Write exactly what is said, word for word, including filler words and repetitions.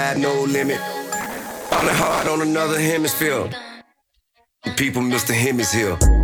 had no limit. Falling hard on another hemisphere. The people, Mister Hemi's here.